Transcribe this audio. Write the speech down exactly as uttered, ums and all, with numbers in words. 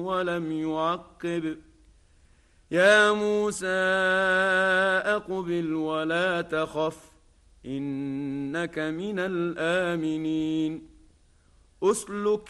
ولم يعقب. يا موسى أقبل ولا تخف إنك من الآمنين. أسلك